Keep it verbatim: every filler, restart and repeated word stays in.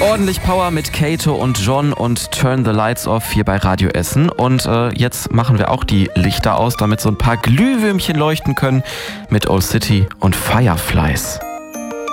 Ordentlich Power mit Kato und John und Turn the Lights Off hier bei Radio Essen. Und äh, jetzt machen wir auch die Lichter aus, damit so ein paar Glühwürmchen leuchten können mit Old City und Fireflies.